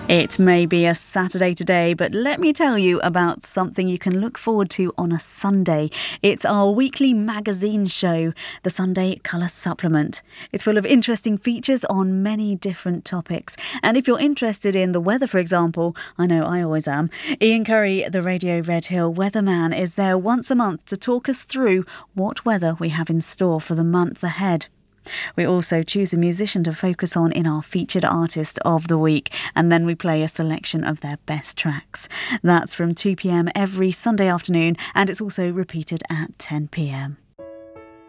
It may be a Saturday today, but let me tell you about something you can look forward to on a Sunday. It's our weekly magazine show, the Sunday Colour Supplement. It's full of interesting features on many different topics. And if you're interested in the weather, for example, I know I always am, Ian Curry, the Radio Red Hill weatherman, is there once a month to talk us through what weather we have in store for the month ahead. We also choose a musician to focus on in our featured artist of the week, and then we play a selection of their best tracks. That's from 2 p.m. every Sunday afternoon, and it's also repeated at 10 p.m.